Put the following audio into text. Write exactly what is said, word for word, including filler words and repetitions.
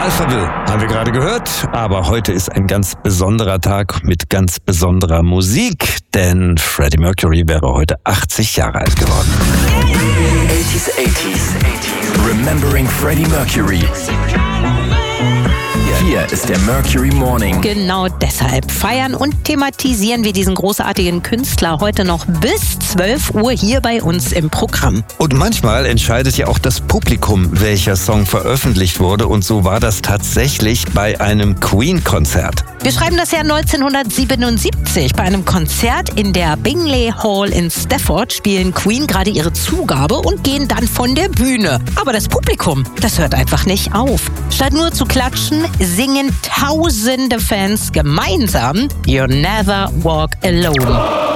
Alphaville haben wir gerade gehört, aber heute ist ein ganz besonderer Tag mit ganz besonderer Musik, denn Freddie Mercury wäre heute achtzig Jahre alt geworden. eighties, eighties, eighties. Remembering Freddie Mercury. Hier ist der Mercury Morning. Genau deshalb feiern und thematisieren wir diesen großartigen Künstler heute noch bis zwölf Uhr hier bei uns im Programm. Und manchmal entscheidet ja auch das Publikum, welcher Song veröffentlicht wurde. Und so war das tatsächlich bei einem Queen-Konzert. Wir schreiben das Jahr neunzehnhundertsiebenundsiebzig. Bei einem Konzert in der Bingley Hall in Stafford spielen Queen gerade ihre Zugabe und gehen dann von der Bühne. Aber das Publikum, das hört einfach nicht auf. Statt nur zu klatschen, singen tausende Fans gemeinsam You Never Walk Alone.